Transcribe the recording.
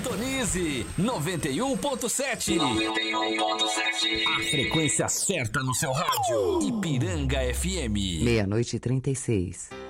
Sintonize 91.7. 91.7. A frequência certa no seu rádio. Ipiranga FM. 00:36.